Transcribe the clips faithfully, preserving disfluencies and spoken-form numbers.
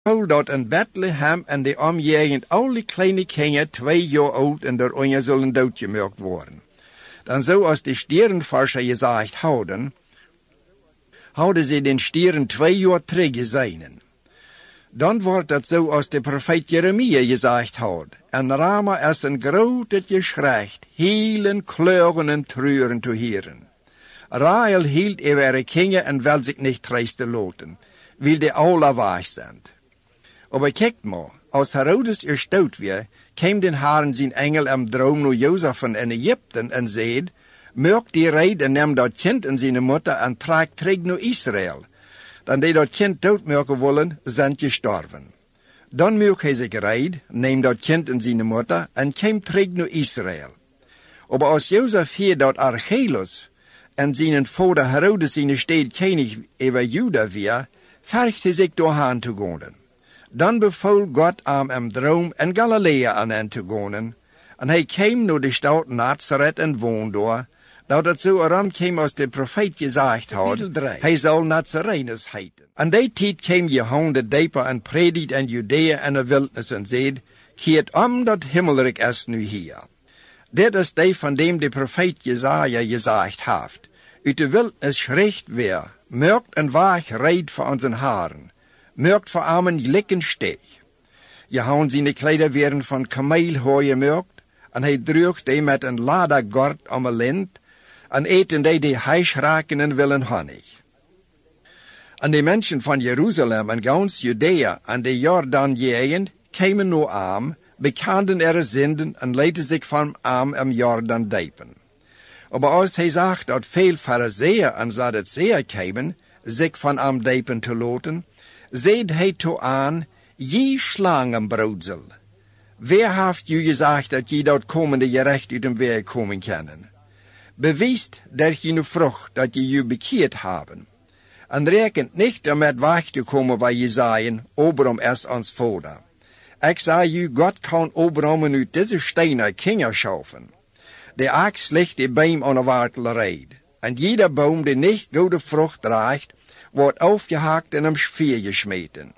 dat in Bethlehem en de omgegend alle kleine kinderen twee jaar oud en daaronder zullen doodgemerkt worden. Dan zo als de stierenforscher gezegd houden, houden ze den stieren twee jaar teruggezien. Dan wordt het zo als de profeet Jeremia gezegd had, en Rama is een groot geschrecht, hielen, kleuren en treuren te heren. Rahel hield ihre Kinder en wil zich niet trösten laten, weil die alle weich sind. Aber kijkt maar, als Herodes erstaunt weer, kwam den Herren zijn engel im droom naar Jozef in Egypten en zei, merk die reid en neem dat kind en zijn moeder en trek terug naar Israël. Dan die dat kind doodmerken willen, zijn gestorven. Dan merk hij zich reid, neem dat kind en zijn moeder en kwam terug naar Israël. Aber als Jozef hier dat Archelos en zijn vader Herodes zijn stad koning over Juda weer, vergt hij zich doorheen te gaan. Dan beval God hem im droom in Galilea aan hen te gaan, en hij kwam naar de stad Nazareth en woonde daar, dat het zo erom kwam als de profeet gezegd had, hij zal Nazarenus heten. En die tijd kwam Johannes de Doper en predikt in Judea en de wildnis en zei, keert om dat himmelrijk is nu hier. Dit is die van dem de profeet Jesaja gezegd heeft. Uit de wildnis schricht weer, merkt een waag reid voor onze haren, merkt voor armen likken steeg. Johannes zijn kleider werden van kameelhooi gemerkt, en hij droeg die met een ladergord om een lint, en eten die die heischraken en willen honig. En de mensen van Jeruzalem en gans Judea en de Jordan-gegend kwamen naar hem, bekenden ihre zinden en lieten zich van hem im Jordan diepen. Aber als hij zag dat veel Phariseer en Sadduceer kwamen, zich van hem diepen te laten, zei hij toe aan, je slangenbroedsel, wie heeft u gezegd dat je dat komende gerecht uit dem weg komen kennen? Bewijst dat je nu vroeg dat je je bekeerd hebben. En rekent niet om het weg te komen waar je zeien, Abraham is ons vader. Ik zei u, God kan Abraham uit deze stenen kinderen schaffen. De ax ligt de boom aan de wortel. En jeder boom die niet goede vrucht draagt, wordt afgehakt en om vuur gesmeten.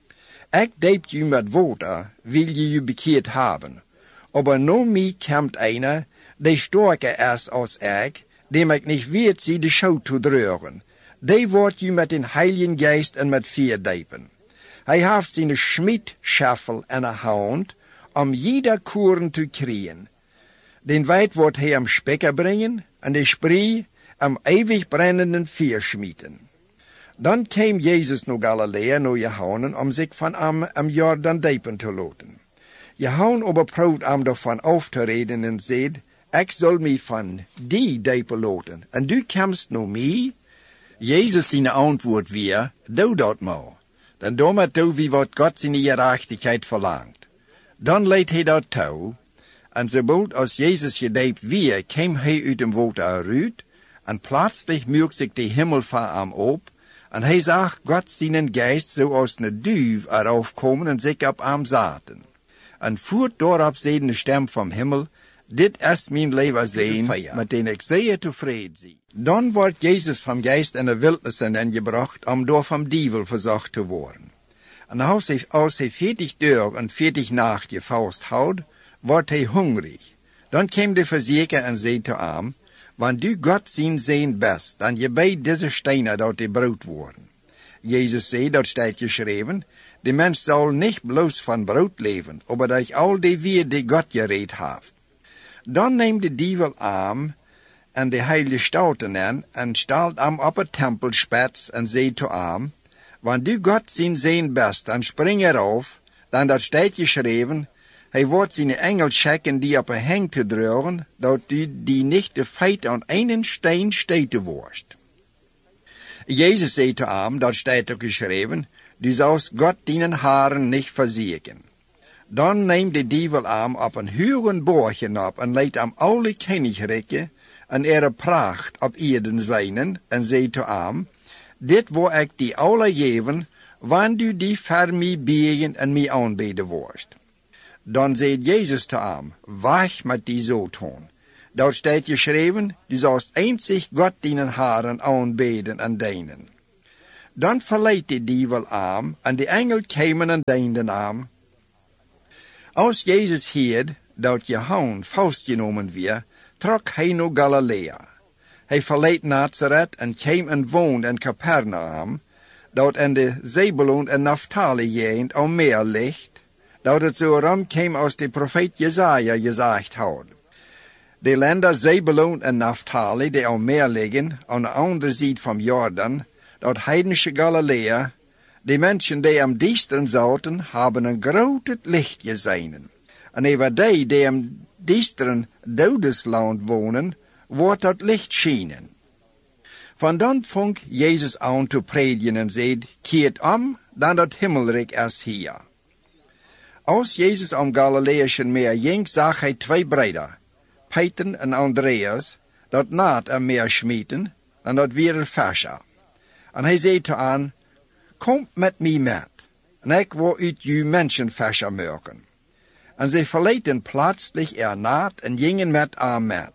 Ik deep u met water, wil je je bekeerd hebben. Aber na mij komt einer, die sterker is als ik, dem ik niet weet zie de schouw te dreuren. Die wordt u met een Heiligen Geest en met vuur diepen. Hij heeft zijn schmiedschaffel in de hand, om jeder koren te kriegen. Den wijd wordt hij am spekker brengen, en de spree am eeuwig brennenden vuur schmieten. Dan kwam Jezus naar Galilea, naar Johannes, om zich van hem am Jordan diepen te laten. Johannes overproeft hem daarvan af te reden en zei, ik zal mij van die diepen laten, en du komst naar mij? Jezus zijn antwoord weer, doe dat maar. Dan doe toe wie wat God zijn gerechtigheid verlangt. Dan leidt hij dat toe, en sobald als Jezus gediept weer, kwam hij uit dem water eruit, en plötzlich merkt zich de hemel voor hem op, en hij zag God zijn geest zoals een duif erop komen en zich op hem zaten. En voert daarop zei de stem van hemel, dit is mijn leven zijn, met den ik zeer tevreden zie. Dan wordt Jezus van geest in de wildnis ingebracht, om door van dievel verzocht te worden. En als hij, als hij veertig dag en veertig nachten vasthoudt, wordt hij hongerig. Dan kwam de verzeker en zei te hem, wanneer du God zien zijn best, dan je bij deze stenen dat die brood worden. Jezus zei, dat staat geschreven, de mens zal niet bloos van brood leven, maar dat al die weer die God gereed heeft. Dan neemt de dievel aan en de heilige stouten aan en stelt hem op het tempelspets en zei te hem, wanneer du God zien zijn best, dan spring erop, dan dat staat geschreven, hij wordt zijn engel schicken die op een heng te dragen, dat die, die niet de feit aan een steen steten wordt. Jezus zei te hem, dat staat ook geschreven, du zoust God dienen haren niet verzieken. Dan neemt de dievel hem op een hoge borgen op en leidt hem alle koninkrijken en ihre pracht op eerden zijnen en zei te hem, dit wil ik die alle geven, wanneer du die voor mij begen en mij aanbeden wordt. Dan zei Jezus te hem, weg met die zoothoorn. Dat staat geschreven, du zoust einzig God dienen haren aanbeden en dienen. Dan verleid die dievel aan, en de engel kwamen en dienden aan. Als Jezus hield dat Johannes vastgenomen weer, trok hij naar Galilea. Hij verliet Nazareth en kwam en woonde in Capernaum, dat in de Zebulon en Naphtali-gegend al meer ligt, dat het zo ram kwam als de profeet Jesaja gezegd had. De landen Zebulon en Naphtali, die al meer liggen, aan de andere zijde van Jordan, dat heidnische Galilea, de mensen die am diesteren zaten, hebben een groot licht gezien. En over die die am diesteren dodesland wonen, wordt dat licht schijnen. Van dan vond Jezus aan te predigen en zei, keert om, dan dat himmelrijk is hier. Als Jezus am Galileische meer ging, zag hij twee broeders, Peter en Andreas, dat naad am meer schmieten, en dat waren visser. En hij zei te aan, kom met mij met, en ik wil uit u mensenvisser maken. En zij verlieten plaatselijk er naad en gingen met aan met.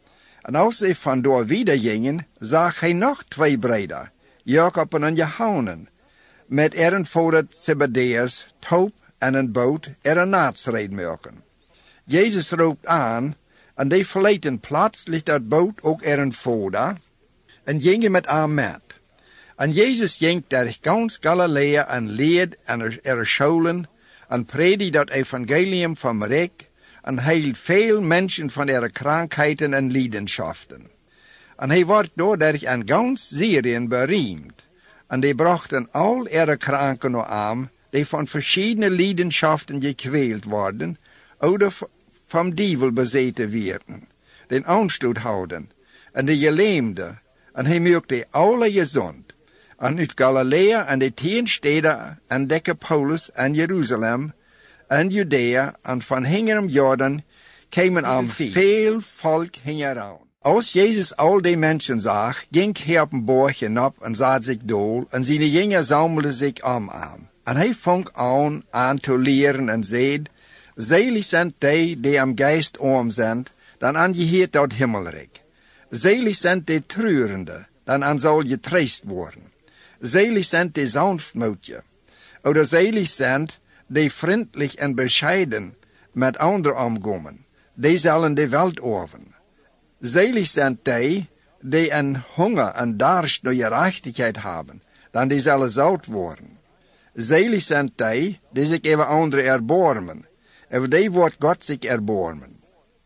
En als zij vandoor wieder gingen, zag hij nog twee broeders, Jacob en Johannes, met eren vader Zebedeus, touw en een boot er een naadsrijd maken. Jezus roept aan, en die verlieten plaatselijk dat boot ook eren vader, en gingen met aan met. En Jezus ging door gans Galilea en leed en er scholen, en predikte dat evangelium van Rijk, en hij hield veel mensen van ihre krankheden en liedenschaften. En hij wordt doordat in gans Syrien beroemd, en die brachten al ihre kranken aan, die van verschillende liedenschaften gekweeld worden, oder vom dievel bezeten werden, den aanstoot houden, en de gelähmde, en hij maakte alle gezond. En uit Galilea en de tien steden en Decapolis en Jeruzalem en Judea en van hingerom Jordan kwamen aan veel volk hingeraan. Als Jezus al die mensen zag, ging hij op een borgje op en zat zich dool, en zijn jongeren zammelden zich om aan. En hij vong aan aan te leren en zei, zelig zijn die die am geest arm zijn, dan aangeheert dat himmelrijk. Zelig zijn die treurende, dan aan zal je troost worden. Zelig zijn die sanftmoedige, oder zelig zijn die vriendelijk en bescheiden met anderen omgaan, die zullen de welt erven. Zelig zijn die die een honger en dorst naar gerechtigheid hebben, dan die zullen zout worden. Zelig zijn die die zich over anderen erbarmen, over die wordt God zich erbarmen.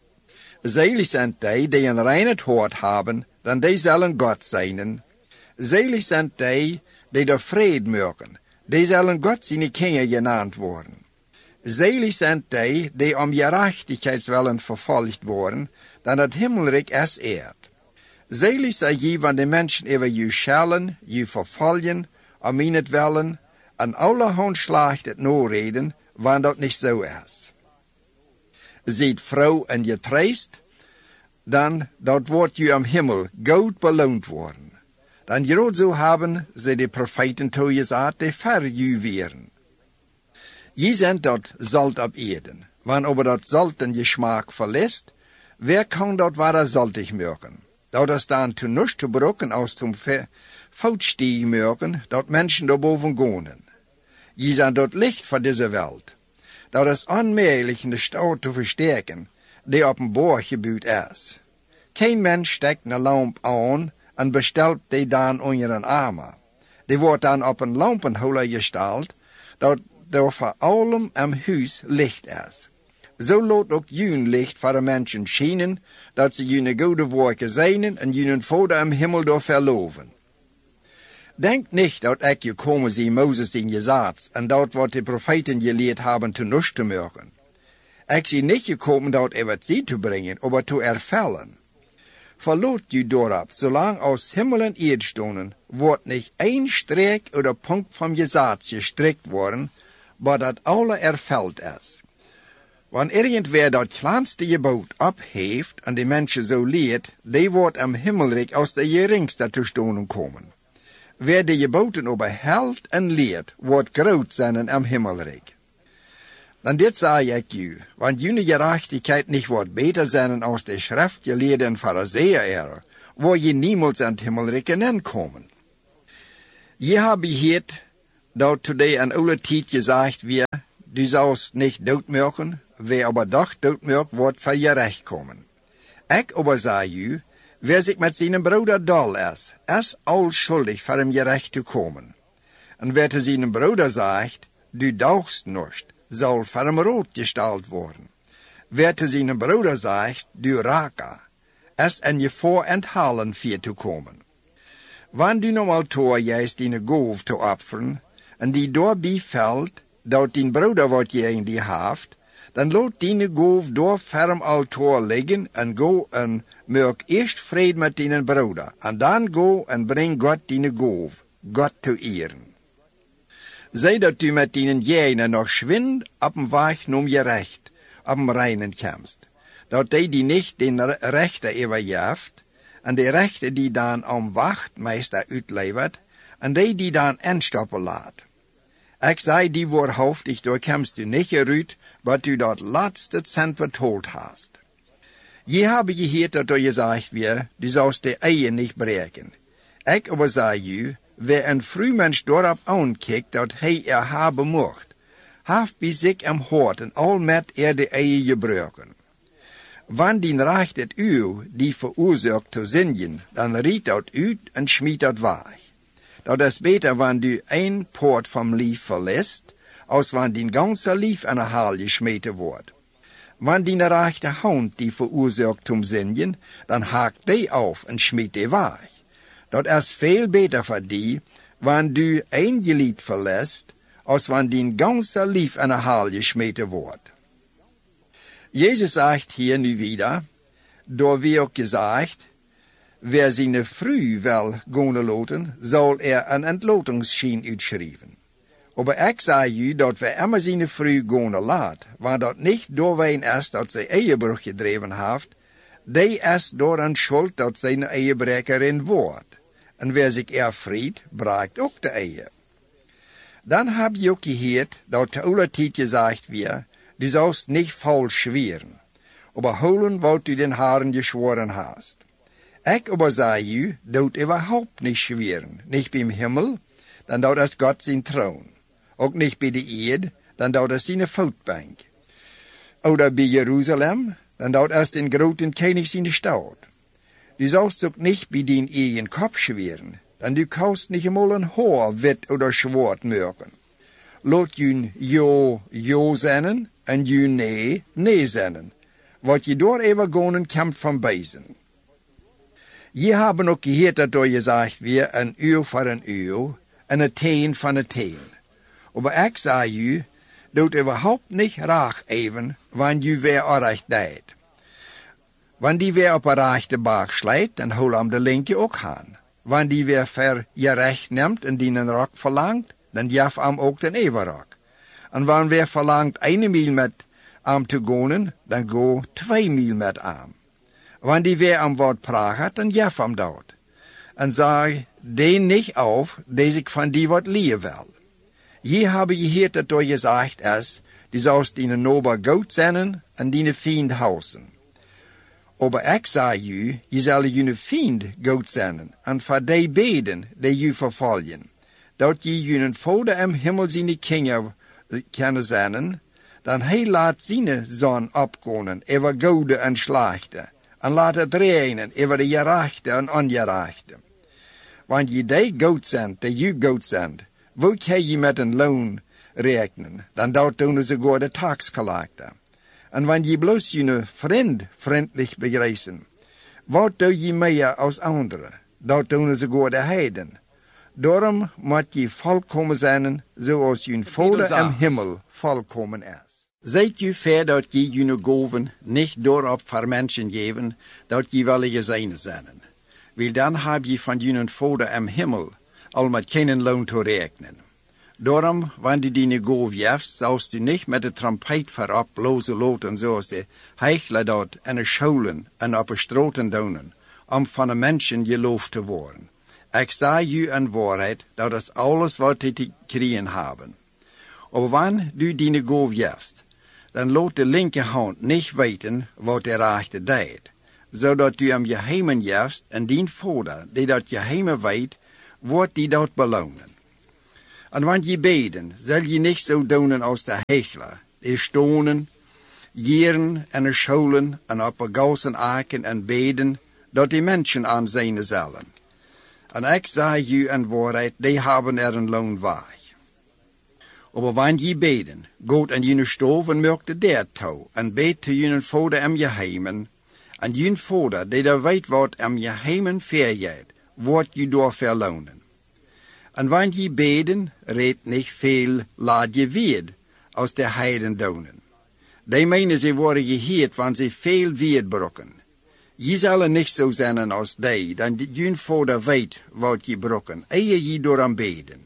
Zelig zijn die die een rein hart hebben, dan die zullen God zijn. Zelig zijn die die de vrede maken, die zullen God zijn kinderen genaamd worden. Zelig zijn die die om gerechtigheidswillen vervolgd worden, dan het himmelrijk is eerd. Zelig zijn je wanneer de mensen over je schellen, je vervolgen, om mijnentwillen, en allerhand slacht het noorreden, wanneer dat niet zo is. Ziet vrouw en je troost, dan dat wordt je am himmel goed beloond worden. Dan groot zo hebben ze de profeten toegezegd die ver je weren. Je zijn dat zout op eden. Wanneer over dat zout en je smaak verliest, wer kan dat ware saltig maken? Dat is dan te niets te brokken als zum foutstieg maken, dat mensen daarboven gonen. Je zijn dat licht van deze wereld. Dat is onmogelijk in de stad te versterken, die op een borg gebouwd is. Geen mens steekt een lamp aan en bestelt die dan onder een armen. Die wordt dan op een lampenholer gesteld, dat er voor allem am huis licht is. Zo laat ook jun licht voor de mensen schijnen, dat ze june goede werken zijn en june vader am himmel door verloven. Denk niet dat ik gekomen zie Mozes in gezegd, en dat wat de profeten geleerd hebben te niets te maken. Ik zie niet gekomen dat er wat zie te brengen, maar te ervellen. Verloot je daarop, zolang als Himmel en Erde stonden, wordt niet één streek oder punt van gezegd gestrikt worden, maar dat alle erveld is. Wanneer irgendwer dat kleinste gebod opheeft en de mensen zo leert, die wordt am himmelrijk als de geringste te stonden komen. Wer de geboten overhelt en leert, wordt groot zijn am himmelrijk. Dan dit zei ik u, want jullie gerechtigheid niet wordt beter zijn als de schriftgeleerden en fariseeën er, waar je niemals aan het himmelrijk inkomen. Je habe gehoord dat today een oude tijd gezegd weer, du sollst nicht doodmaken, wer aber doch doodmaakt, wordt voor je recht komen. Ik aber zei u, wer zich met zijn broeder dol is, is al schuldig voor hem gerecht te komen. En wer te zijn broeder zegt, du daugst nicht, zal voor hem rood gesteld worden. Wer te zijn broeder zegt, du raker, is en je voor enthalen voor te komen. Wanneer du normaal toe juist die goof te opferen, en die doorbij valt, dat die broeder wat je in die heeft, dan laat die goof door ferm al toe liggen en go en maak eerst vrede met die broeder, en dan go en breng God die goof, God te eren. Zij dat u met die jenen nog schwind op een weg noem je recht, op een reinen komst, dat die die niet den rechter overjaft, en de rechter die dan om wachtmeester uitlevert, en die die dan instoppen laat. Ik zei die woordhoofdig, door komst u niet eruit, wat u dat laatste cent betoeld hast. Je habe gehoord dat er gezegd weer, du sollst de eie niet breken. Ik aber zei u, wer een vroegmens daarop aankijkt dat hij er hebben mocht, heeft bij zich am hart en al met er de eie gebruiken. Wanneer die recht het uw die veroorzaakt te zinjen, dan riet dat uit en schmiet dat weg. Dat is beter wanneer du een poort van lief verlässt, als wanneer die ganze lief aan een haal geschmeten wordt. Wanneer die rechte hand die veroorzaakt te zinjen, dan haakt die af en schmiet die weg. Dat is veel beter voor die, wanneer du een gelied verlässt, als wanneer die ganze lief aan een haal geschmeten wordt. Jezus zegt hier nu wieder, door wie ook gezegd, wer zijn vrouw wel gaan laten, zal er een entlotingsschien uitschrijven. Aber ik zei u dat we immer zijn vrouw gaan laat, waar dat niet doorwijn is dat zij eiebrug gedreven heeft, die is door een schuld dat zij een eiebrekerin wordt. En wer zich er vriet, breekt ook de eie. Dan heb je ook gehoord dat de oude tijd gezegd weer, du sollst nicht falsch schweren, aber holen, wat du den Haaren geschworen hast. Ik aber zei u, dat überhaupt nicht schweren, nicht beim Himmel, dan dat is Gott zijn troon. Ook nicht bei der Erde, dan dat is zijn voetbank. Oder bei Jeruzalem, dan dat is den groten König zijn stad. Du sollst ook nicht bei den eigen Kopf schweren, dan du kannst nicht einmal ein Haar wit oder schwart merken. Laat jun jo, jo zennen, en jun nee, nee zennen. Wat je door even gonen komt van bezen. Je hebben ook gehoord dat er gezegd weer een uur voor een uur, en een teen van een teen. Maar ik zei u, dat überhaupt niet raag even, wanneer je weer orecht deed. Wanneer die weer op een rechte baak slijt, dan hol hem de linker ook aan. Wanneer die weer ver je recht neemt en die een rok verlangt, dan jaf hem ook den evenrok. En wanneer weer verlangt een mil met hem te gaan, dan go twee mil met hem. Wanneer die weer am wat praat, dan jaf hem dat. En zeg, den niet af, dat ik van die wat leer wil. Je habe gehoord dat er gezegd is, die sollst die nober goed zennen en die vriend hausen. Aber ik zei u, je zal je vriend goed zennen en voor die beden die je vervolgen, dat je je vader im Himmel zijn kinderen kunnen zennen, dan hij laat zijn zon opkomen over goede en slechte, en laat het regenen over de gerechte en ongerechte. Want je die goed zendt, die je goed zendt, wat ga je met een loon rekenen, dan dat doen ze goed de taxcollector. En wanneer je bloos je vriend vriendelijk begrijzen, wat doe je meer als anderen, dat doen ze goed de heiden. Daarom moet je volkomen zijn, zoals je vader im Himmel volkomen is. Zijt je ver dat je je goven niet doorop voor mensen geven, dat je wel gezien zijn. Wil dan heb je van je vader im Himmel al met geen loon te rekenen. Daarom, wanneer die die goof jeft, zoust u niet met de trompet voorop blozen loten, zoals de heichler dat en de scholen en op de stroten doen, om van de mensen geloofd te worden. Ik zei u een waarheid, dat is alles wat die te krijgen hebben. Maar wanneer du die goof jeft, dan laat de linkerhand niet weten wat de rechter deed, zodat u hem geheimen jeft en dien vader, die dat geheime weet, wordt die dat belonen. En wanneer je beden, zal je niet zo doen als de hechelen, die stonen, jeren en de scholen en op de gauzen aken en beden, dat die mensen aanzien zullen. En ik zeg je een waarheid, die hebben er een loon waar. Aber wanneer je beden, gaat en je stof en merkt de deur toe, en beet te je vader om je heimen, en je vader, die daar weet wat om je heimen verjaat, wordt je door verlonen. En wanneer je beden, redt niet veel, laat je weer, als de heiden doen. Die meenen ze worden geheerd, want ze veel weer brokken. Je zal niet zo zijn als die, dan je vader weet wat je brokken, eer je door aan beden.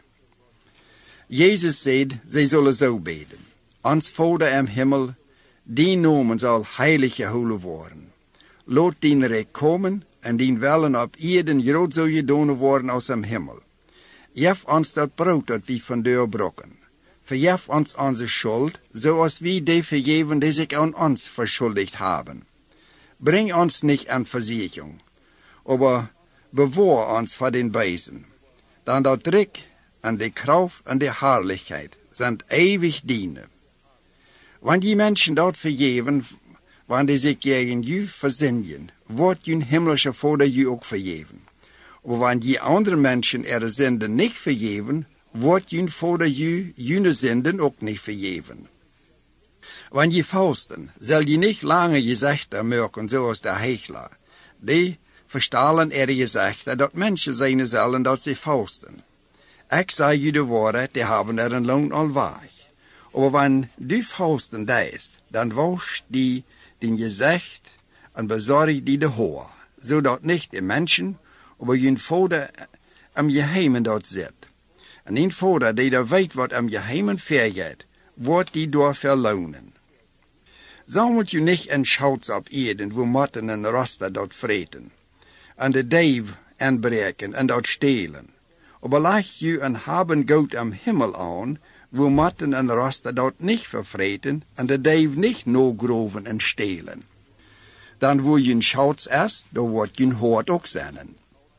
Jezus zei, zij zullen zo beden. Ons Vader im Himmel, die noemen zal heilig gehouden worden. Laat dien rijk komen en dien willen op ierden groot zal gedaan worden als im Himmel. Jef ons dat brood dat we vandaag brokken. Verjef ons onze schuld, zoals wij die vergeven die zich aan ons verschuldigd hebben. Breng ons niet aan verzoeking, aber bewaar ons voor den Beisen. Dan dat rijk en de kracht en de herrlichkeit zijn eeuwig dienen. Want die mensen dat vergeven, wanneer zich tegen je verzinnen, wordt je himmlische Vader je ook vergeven. Maar wanneer die andere mensen er zinden niet vergeven, wordt je Vader je jene zinden ook niet vergeven. Wanneer je fausten, zal je niet lange gezichten merken zoals de hechelaar. Die verstalen er gezichten dat mensen zijn zullen dat ze fausten. Ik zeg je de waarheid, die hebben er een loon al waar. Maar wanneer du fausten deist, dan wascht die den gezicht en bezorg die de hoor, zodat niet de mensen, maar je Vader am geheimen dat zit. En een Vader die daar weet wat am geheimen vergeet, wordt die door verlonen. Zamelt je niet een schouts op eden, wo matten en rasten dat vreten, en de duif aanbreken en dat stelen. Aber leg je een haben goud am Himmel aan, wo matten en rasten dat niet vervreten, en de duif niet nogroven en stelen. Dan wo je een schouts is, dan wordt je hoort ook zijn.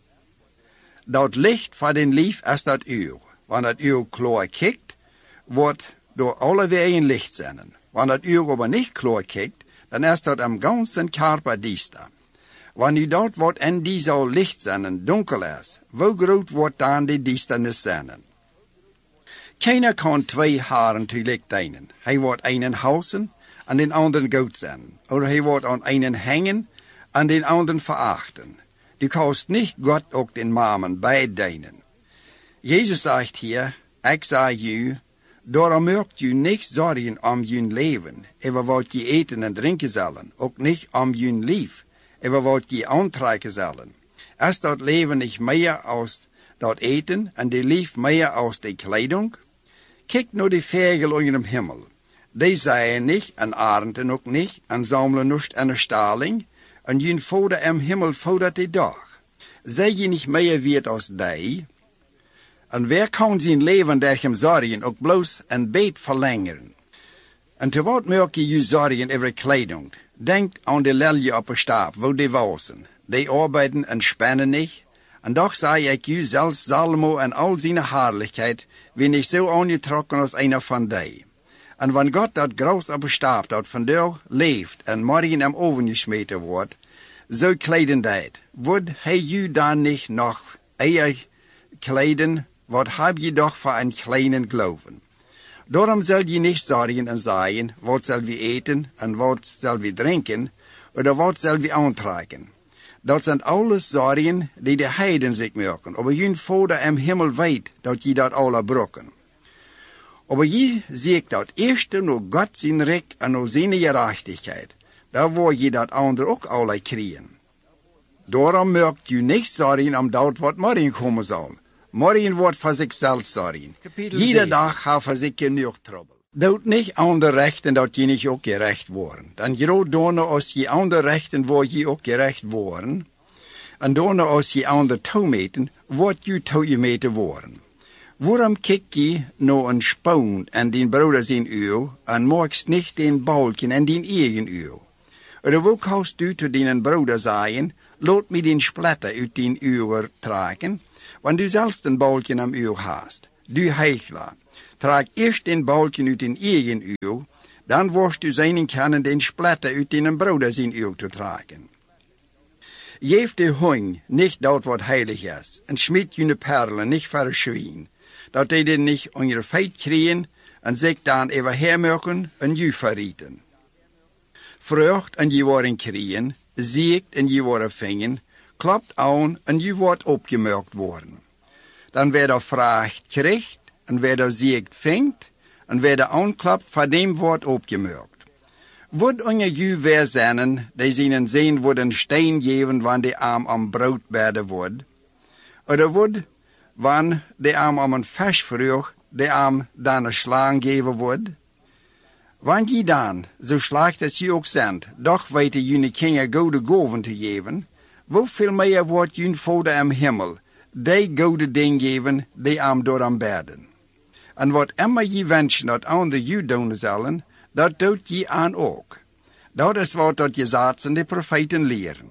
Dat licht van den lief is dat uur. Wanneer dat uur klaar kijkt, wordt door alle weer een licht zijn. Wanneer dat uur aber niet klaar kijkt, dan is dat am ganzen Körper diester. Wanneer dat wat in die zal licht zijn en donker is, hoe groot wordt dan die diisternis zijn? Keiner kan twee haren tegelijk dienen. Hij wordt einen hausen en den anderen goed zijn. Of hij wordt aan einen hangen en den anderen verachten. Du kannst nicht Gott ook den Mamen bijdienen. Jezus zegt hier, ik zeg u, daarom mögt u niet zorgen om je leven, over wat je eten en drinken zullen, ook niet om je lief, over wat je aantrekken zullen. Is dat leven niet meer als dat eten en de lief meer als de kleding? Kijk naar de vogel onder de hemel. Die zijn niet en arenden ook niet en zamelen niet in de staling, en je Vader im Himmel fordert die dag. Zij je niet meer weet als die? En wer kan zijn leven door hem zorgen ook bloos een beet verlengen? En te wat merk je je zorgen over kleding? Denk aan de lelje op de stap, wo die wassen. Die arbeiden en spannen niet. En toch zei ik u, zelfs Salomo en al zijn herrlichheid, wie niet zo aangetrokken als een van die. En wanneer God dat groot op de stap dat vandaag leeft en morgen hem overgesmeten wordt, zo kleden dat, wordt hij u dan niet nog eer kleden? Wat heb je toch voor een kleinen geloven? Daarom zal je niet zorgen en zeggen, wat zal we eten en wat zal we drinken, of wat zal we aantrekken. Dat zijn alles zorgen die de heiden zich maken, maar je Vader im Himmel weet dat je dat alle brokken. Maar je ziet dat eerst nog God zijn rijk en nog zijn gerechtigheid, dan word je dat andere ook alle krijgen. Daarom merkt je niet zorgen om dat wat morgen komen zal. Morgen wordt voor zichzelf zorgen. Iedere dag heeft voor zich genoeg trouble. Doet niet andere rechten dat je niet ook gerecht worden. Dan groot doen als je andere rechten wordt je ook gerecht worden. En doen als je andere toemeten, wordt je toegemeten worden. Waarom kijk je naar een spoon en die broeder zijn uur en maakt niet den balken en die eigen uur? Of hoe kannst du te die broeder zeggen, laat me den splatter uit die uur trekken, Want du zelfs een balkje am uw haast. Du heichler, trag eerst den balkje uit in eigen uw, dan worst du zijn kunnen den splatter uit in een broeder zijn uw te tragen. Geef de hong niet dat wat heilig is, en schmied jene perlen niet voor een schwein, dat die den niet onder feit kriegen, en zich dan even hermerken en je verrieten. Vrucht en je worden kriegen, ziekt en je worden vingen, klopt aan en je wordt opgemerkt worden. Dan werd er vraagt krijgt, en werd er ziekt vingt, en werd er aanklapt van dem wordt opgemerkt. Wordt onder je weer zijn, die zijn zin worden steen geven, wanneer de arm am brood berde wordt, oder wordt, wanneer de arm am een vers vroeg, de arm dan een slang geven wordt? Wanneer je dan, zo slecht als je ook zijn, doch weten jullie kinderen goede goven te geven, hoeveel meer wordt jullie vader im hemel, die goede ding geven, die am door am berden. En wat immer je wensen dat anderen je doen zullen, dat doet je aan ook. Dat is wat dat je zaten de profeten leren.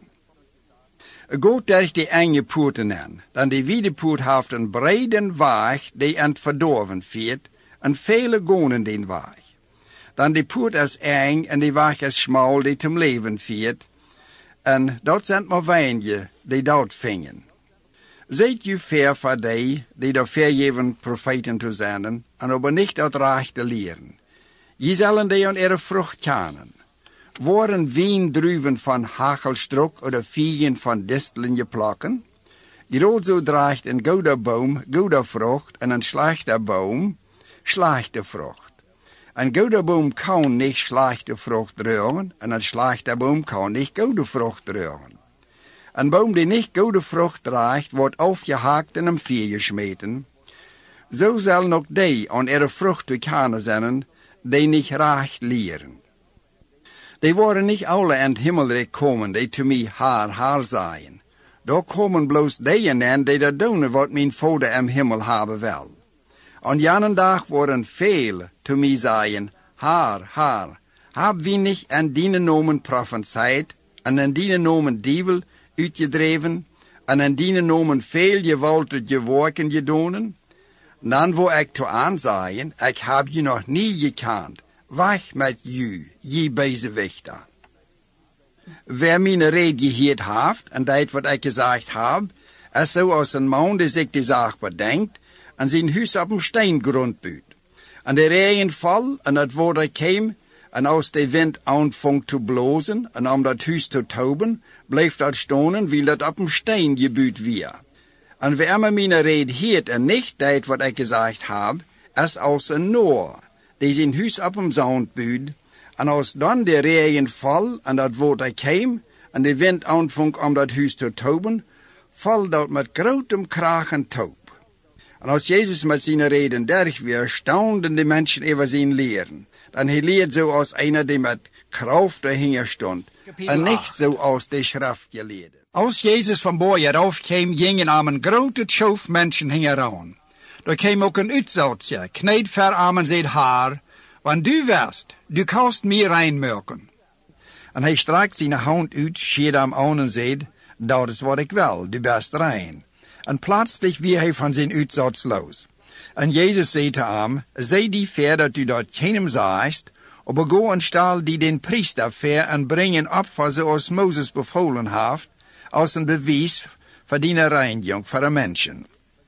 Goed durch die enge poorten aan, dan die wiedepoort heeft een brede weg die aan het verdorven viert, en vele gonen den weg. Dan die poort is eng en die weg is smal die zum leven viert, en dat zijn maar weinige die dat vingen. Zijt u ver voor die, die daar vergeven profeten te zenden, en aber niet uit recht te leren. Je zullen die aan ihre vrucht kennen. Worden wiendruiven van hagelstrok oder vigen van disteln geplokken? Grozo draagt een goede boom goede vrucht en een slechte boom slechte vrucht. Een goede boom kan niet slechte vrucht dragen en een slechte boom kan niet goede vrucht dragen. Een boom die niet goede vrucht draagt, wordt afgehakt en hem vuur gesmeten. Zo zullen ook die aan ihre vrucht te kennen zijn, die niet recht leren. Die worden niet alle in het himmelrijk komen, die te mij haar haar zijn. Daar komen bloos die in die dat doen wat mijn vader im himmel hebben wil. Aan jenen dag worden veel te mij zijn, haar, haar. Heb wie niet en die nomen prophezeit, en in die nomen dievel uitgedreven, en in die nomen veel gewolde geworken gedonen? Dan wil ik te aanzien, ik heb je nog niet gekend. Weg met je, je bezewichter. Wer mijn rede gehoord heeft, en dat wat ik gezegd heb, is zo als een man die zich die zaak bedenkt, en zijn huis op een steengrond bouwt. En de regen val, en het woord kwam, en als de wind aanvangt te blozen, en om dat huis te toben, bleef dat stonen, wil dat op een steen gebouwd weer. En wie immer mijn rede hoort en niet dat wat ik gezegd heb, is als een Noor, die zijn huis op een zand bouwt, en als dan de regen val, en dat woord kwam, en de wind aanvangt om dat huis te toben, val dat met grote kracht en toop. En als Jezus met zijn reden derg weer, staunden de mensen over zijn leren. Dan hij leert zo als einer die met kracht dahinter stond, en niet zo als de schrift geleerde. Als Jezus van boven raufkwam, gingen aan een grote schof mensen hingeran. Er kwam ook een uitzoutje, kneed ver aan zijn haar, want du wist, du kannst mir reinmerken. En hij strekt zijn hand uit, schiet hem aan en zei, dat is wat ik wil, du bist rein. En plötzlich wie hij van zijn uitzout los. En Jezus zei te hem, zei die ver dat u dat keinem zaast, aber go en stal die den priester ver en brengen op voor zoals Moses bevolen heeft, als een bewijs voor die reinigung voor een mensen.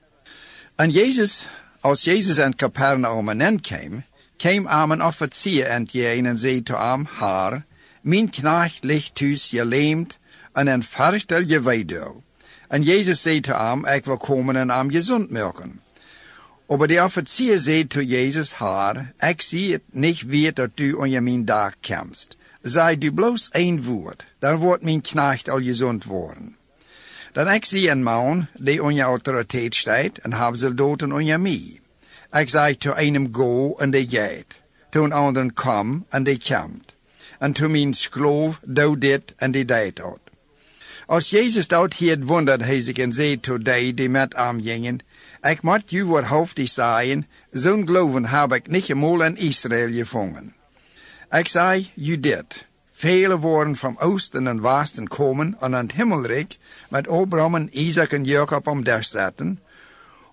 En Jezus, als Jezus in Capernaum en kwam, kwam aan een officier entgegen en zei te hem, haar, mijn knecht ligt thuis geleemd en een verchtel geweidel. En Jezus zei te hem, ik wil komen en hem gezond maken. Aber de officier zei te Jezus, haar, ik zie het niet weer dat u onder mijn dag komst. Zei du bloos één woord, dan wordt mijn knecht al gezond worden. Dan ik zie een man die onder autoriteit staat en heb soldaten onder mij. Ik zei te einem go en die gaat, te een anderen kom en die komt. En te mijn skloof doe dit en die deed dat. Als Jezus dat hier wondert hij zich en zei te die die met hem gingen, ik moet u wat hoofdig zeggen, zo'n geloven heb ik niet eenmaal in Israël gevonden. Ik zei u dit, vele worden van oosten en westen komen en aan het himmelrijk met Abraham en Isaac en Jacob om der zetten,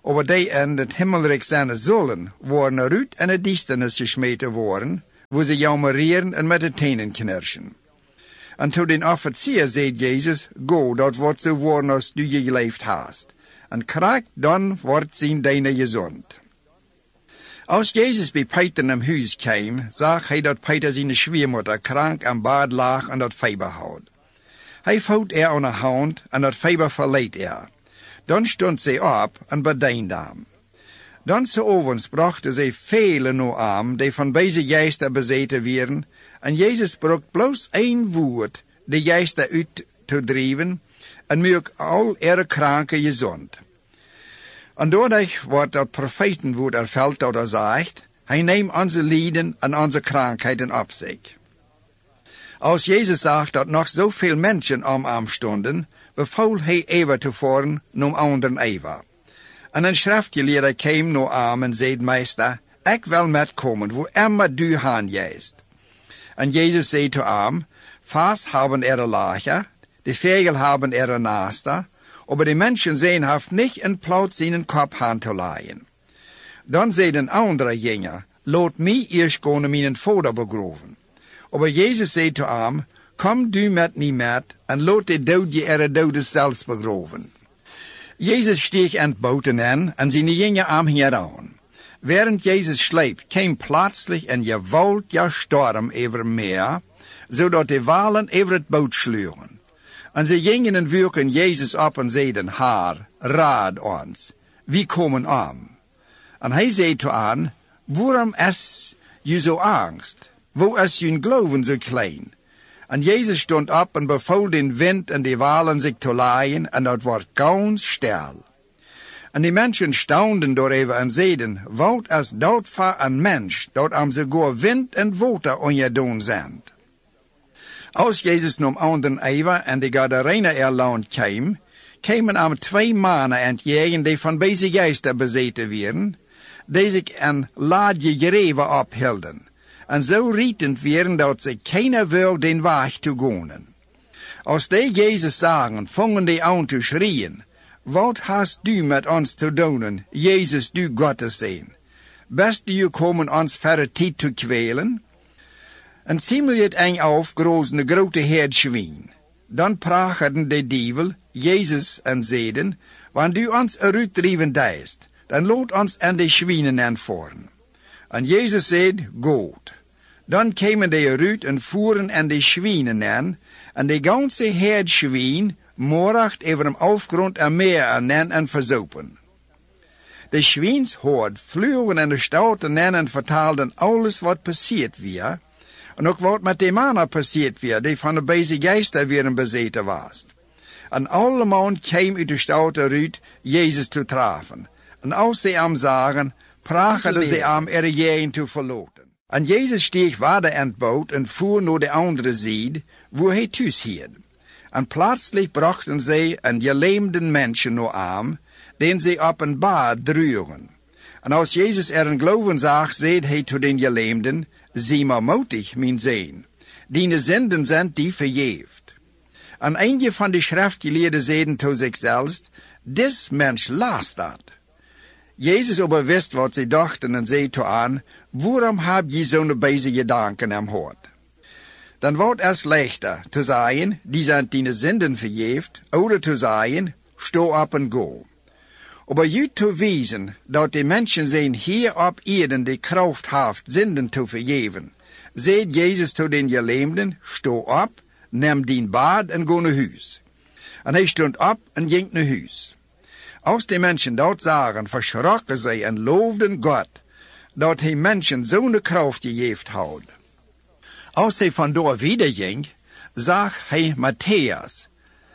aber die in het himmelrijk zijn zullen, worden eruit in de duisternis gesmeten worden, wo ze jammeren en met de tenen knirschen. En toen den officier zei Jezus, go, dat wordt zo worden als du je geleefd hast. En krijg, dan wordt zijn deine gezond. Als Jezus bij Peter in huis kwam, zag hij dat Peter zijn schwiemoeder krank aan bad lag en dat feber had. Hij vouwt er aan de hand en dat feber verleed er. Dan stond zij op en bediende hem. Dan s'avonds brachten zij velen naar hem, die van deze geesten bezeten werden, en Jezus sprak bloos één woord, de geesten uit te drijven, en maak al ihre kranken gezond. En doordat wordt dat profetenwoord erveld dat er zegt, hij neemt onze lijden en onze krankheden op zich. Als Jezus zag dat nog zoveel mensen om hem stonden, beval hij even te voeren naar anderen even. En een schriftgeleerde kwam naar hem en zei, meester, ik wil metkomen, wo immer du heen jijst. En Jezus zei te hem, vast hebben ihre lager, de vogel hebben ihre naasten, aber die Menschen sehen haft nicht in Plaats seinen Kopf hand te leien. Dan zei een andere Jünger, laat mij eerst gaan mijn vader begraven. Aber Jezus zei te hem, kom du met mij met, en laat de dood je ihre doden zelfs begraven. Jezus steeg aan het boten in, en zijn Jünger am hieraan. Während Jezus sleep, kwam plötzlich een gewaltiger storm over meer, zodat de walen over het boot sleuren. En ze gingen en wuurken Jezus op en zeiden, Haar, raad ons, wie komen om? En hij zei te hen, waarom is je zo angst? Wo is je geloven zo klein? En Jezus stond op en beval den wind en de walen zich te leien, en dat wordt ganz stil. En die mensen staunden daarover en zeiden, wat is dat voor een mens, dat am sogar wind en water ongedaan zijn? Als Jezus nam anderen even en de Gadarener erland kwam, kwamen am twee mannen aan het jagen die van deze geesten bezeten werden, die zich een laadje gereven ophielden, en zo rietend werden dat ze keiner wil den weg te gaan. Als die Jezus zagen, vangen die aan te schreeuwen, wat hast du met ons te doen, Jezus du Gottes zijn? Best du komen ons verre tijd te kwelen? En ziemlich het eng auf grozen de grote herdschwien. Dan prachten de dievel, Jezus en zeiden, wanneer du ons eruit drijven deist, dan laat ons aan de schwienen aanvoeren. En Jezus zei, goed. Dan kwamen de eruit en voeren aan de schwienen aan, en de ganze herdschwien moracht over hem afgrond en meer aan en verzopen. De schwienshoord vlogen en de stouten aan en vertaalden alles wat passiert weer, en ook wat met de mannen passiert weer, die van de beze geesten weer bezeten was. En allemaal kwam uit de stoute eruit Jezus te treffen. En als ze hem zagen, prachten ze hem er jeen te verlaten. En Jezus steeg verder aan het boot en voer naar de andere zijde, wo hij thuis hield. En plötzlich brachten zij een gelähmten mensen naar hem, den ze op een bad drugen. En als Jezus er een geloven zag, zei hij tot den gelähmten, zie maar moedig, mijn zoon, die zinden zijn die vergeeft. En een van de schriftgeleerden zeiden tot zichzelf, dis mens las dat. Jezus aber wist wat ze dachten en zei tot hen, waarom heb je zo'n beze gedanken am hart? Dan wordt het slechter te zeggen, die zijn die zinden vergeeft, oder te zeggen, sto op en go. Aber je te wijzen dat de mensen zijn hier op Erden de kracht heeft zinden te vergeven, zei Jezus tot den gelähmten, sto op, neem dien bad en go naar huis. En hij stond op en ging naar huis. Als de mensen dat zagen, verschrokken zij en loofden God, dat hij mensen zo'n kracht gegeven had. Als hij vandoor wieder ging, zag hij Matthäus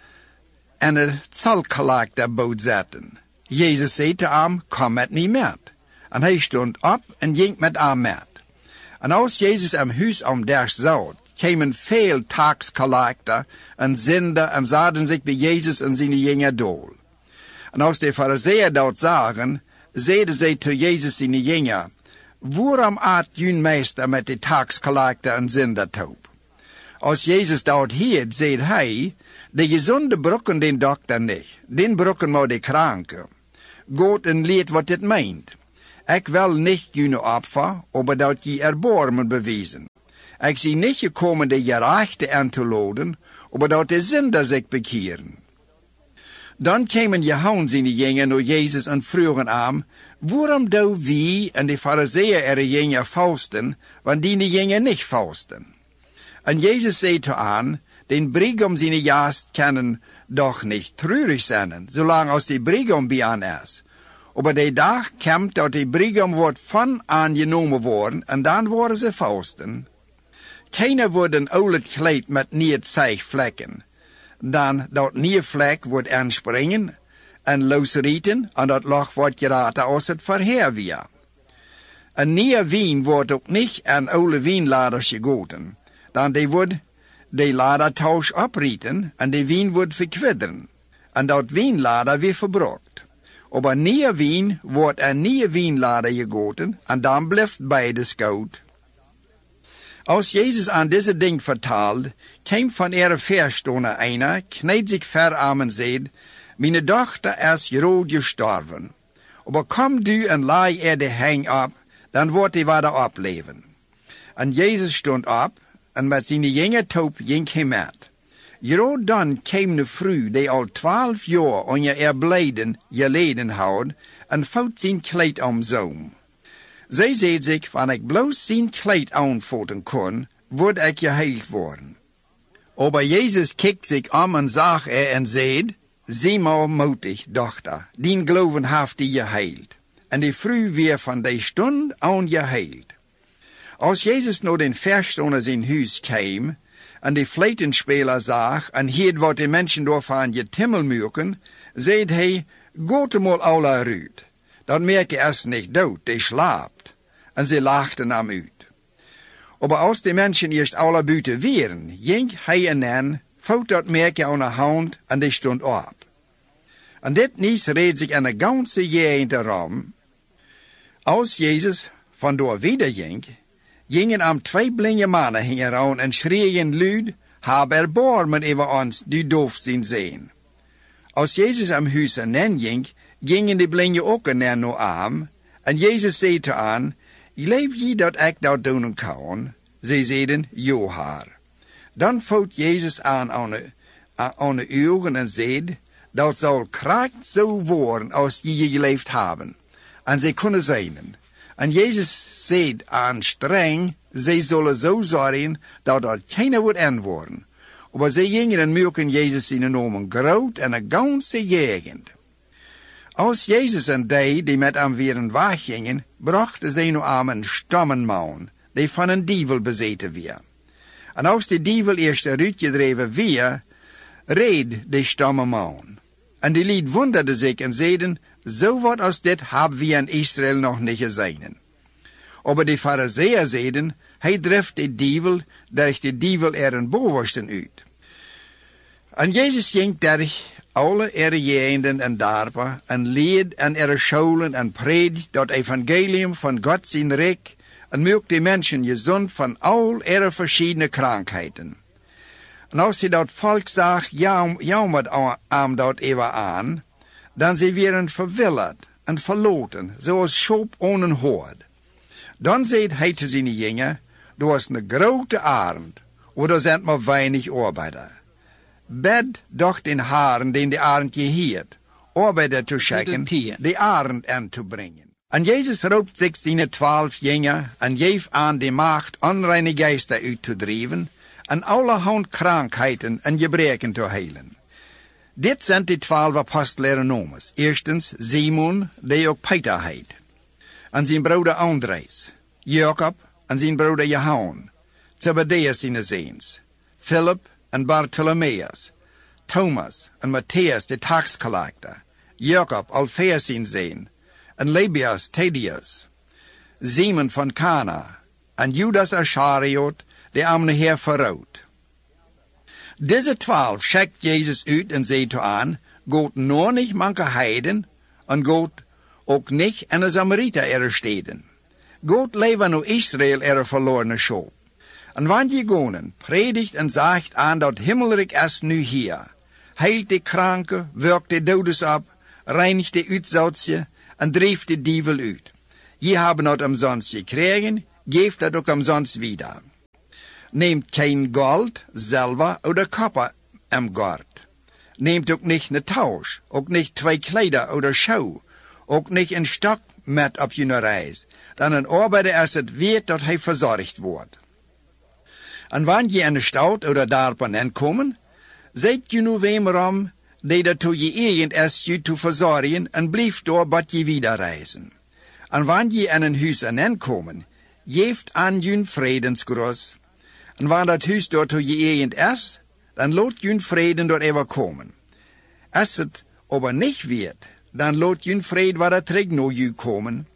en het zalkelaak boot zetten. Jezus zei te hem, kom met mij met. En hij stond op en ging met hem met. En als Jezus am huis om der zat, kwamen veel taxcollector en zinder en zaten zich bij Jezus en zijn jünger dool. En als de fariseeën dat zagen, zeiden zij te Jezus zijn jünger, waarom aat jun meester met de taxcollector en zindertoop? Als Jezus dat hield, zei hij, de gezonde brokken den dokter niet, den brokken maar de kranke. Gott en leert wat dit meint. Ik wil niet jullie opfer, aber dat je erbarmen bewijzen. Ik zie niet gekomen de gerechte aan te loden, aber dat de zinder zich bekeren. Dan kwamen Johannes zijn jongen naar Jezus en vroegen hem, waarom doe wie en de fariseeën er jongen fausten, want die jongen niet fausten? En Jezus zei te aan, den brigom zijn jaast kunnen doch niet treurig zijn, zolang als die brigom bij aan is. Aber de dag komt dat de brigom wordt van aangenomen worden, en dan worden ze fausten. Keiner wordt een oude kleed met niet zeig vlekken. Dan dat nieuwe vlek wordt aanspringen en losrieten, en dat loch wordt geraten als het verheer weer. Een nieuwe wien wordt ook niet aan oude wienladers gegoten, dan die wordt de ladertausch oprieten en de wien wordt verkwidderen, en dat wienlader weer verbrokt. Op een nieuwe wien wordt een nieuwe wienlader gegoten, en dan blijft beides goed. Als Jezus aan deze ding vertaalde, kwam van ihre Verstoner einer, kneed zich ver aan en zei, mijn dochter is groot gestorven. Aber kom du en laai er de hang op, dan wordt hij weer opleven. En Jezus stond op, en met zijn jonge toop ging hij met. Groot dan kwam de vrouw, die al twaalf jaar onder er blijden geleden had, en vouwt zijn kleed om zoom. Zij zei zich, wanneer ik bloos zijn kleed aanvoeten kon, word ik geheild worden. Aber Jezus kijkt zich om en zag er en zei, zie maar moedig, dochter, dien geloven heeft die geheild. En die vrouw weer van die stund aan geheild. Als Jezus naar den Verstoner zijn huis kwam, en de fluitenspeler zag, en hield wat de mensen doorvan je timmel muken, zei hij, gote mal alle ruut. Dan merk je erst niet dood, die slaapt. En ze lachten hem uit. Aber als de mensen eerst alle buiten waren, ging hij en hen, fout dat merkje aan de hand, en die stond op. En dit nieuws reed zich aan de ganse gegend erom. Als Jezus vandoor wieder ging, gingen am twee blinde mannen hingen aan en schreeuwen luid, heb erbarmen over ons, die doof zijn zijn. Als Jezus am huis en hen ging, gingen de blinde ook en hen naar aan, en Jezus zei te aan, leef je dat ik dat doen kan? Zij zeiden, jo haar. Dan vouwt Jezus aan aan de, aan de ogen en zei, dat zal kracht zo worden als je je geleefd hebben. En zij kunnen zijn. En Jezus zei aan streng, zij zullen zo zorgen dat er keiner wordt aanworden. Maar zij gingen en merken Jezus in enorme groot en een ganse gegend. Als Jezus en die, die met hem weer weggingen, brachten zij nu aan een stammenman, die van een dievel bezeten weer. En als de dievel eerst eruit gedreven weer, reed de stammenman. En die lied wonderde zich en zeiden, zo wat als dit hebben we in Israël nog niet gezien. Aber de Phariseeën zeiden, hij dreft de dievel, dat de dievel er een bovensten uit. En Jezus ging daar alle ere jenden en darpen, en leed en ere scholen en predikt dat evangelium van God zijn rijk, en maakt de mensen gezond van al ere verschillende krankheden. En als ze dat volk zag, jammert aan dat even aan, dan ze werden verwilderd en verloten, zoals schop ohne hoort. Dan zei hij te zijn jongen, du hast een grote arend, oder zijn maar weinig arbeider. Bed doch den haren, den de arend geheert, arbeider te schicken, de arend aan te brengen. En Jezus roept zich zijn twaalf jongen en geeft aan de macht onreine geesten uit te drijven en allerhand krankheden en gebreken te heilen. Dit zijn de twaalf apostelen noemen. Eerstens Simon, die ook Peter heet. En zijn broeder Andres, Jacob en zijn broeder Johannes, Zebedeus zijn zoons, Philip en Bartholomeus, Thomas en Matthäus de taxcollector, Jacob Alphaeus zijn zoon, en Lebbeus Thaddeus, Simon van Cana, en Judas Iscariot, de am de Heer verrood. Deze twaalf schickt Jezus uit en zei toe aan, God nur nicht manche Heiden, en God ook niet en de Samariter ihre steden. God leven nu Israël ihre verlorene schop. En wanneer je gonen, predigt en zegt aan dat himmelrijk is nu hier. Heilt de kranke, werkt de dodes op, reinigt de uitzoutje en drijft de dievel uit. Je hebben het umsonst gekregen, geeft het ook umsonst wieder. Nehmt kein Gold, Silber oder Kopper im Gurt. Nehmt ook nicht ne Tausch, ook nicht zwei Kleider oder Schuhe, ook nicht een Stock met op je reis. Dan een arbeider is het weet dat hij verzorgd wordt. En wanneer je in de stad oder dorpen aankomen, zijt je nu weerom, die dat toe je eigen is je te verzorgen en blijf door wat je wieder reizen. En wanneer je in een huis aankomen, geeft aan je vredensgroes. En wanneer dat huis door toe je eigen is, dan laat je vreden door even komen. Als het aber niet wird, dan laat je vrede waar terug naar je komen.